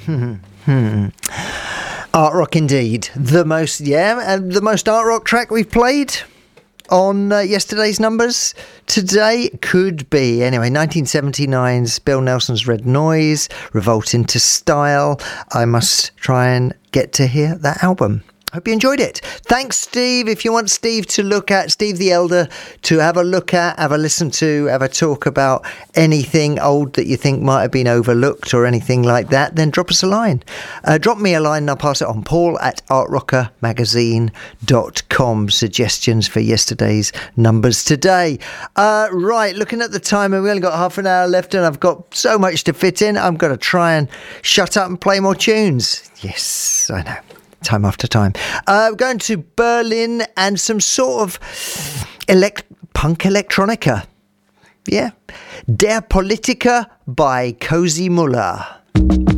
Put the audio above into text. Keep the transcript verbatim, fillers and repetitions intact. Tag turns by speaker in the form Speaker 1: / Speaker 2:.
Speaker 1: Hmm. Hmm. Art rock indeed. The most, yeah, and the most art rock track we've played on uh, yesterday's numbers today could be, anyway, nineteen seventy-nine's Bill Nelson's Red Noise, Revolt into Style. I must try and get to hear that album. Hope you enjoyed it. Thanks, Steve. If you want Steve to look at, Steve the Elder, to have a look at, have a listen to, have a talk about anything old that you think might have been overlooked or anything like that, then drop us a line. Uh, drop me a line and I'll pass it on. Paul at art rocker magazine dot com. Suggestions for yesterday's numbers today. Uh, right, looking at the timer, we only got half an hour left and I've got so much to fit in. I'm going to try and shut up and play more tunes. Yes, I know. Time after time. Uh, we're going to Berlin and some sort of elect- punk electronica. Yeah. Der Politiker by Cozy Muller.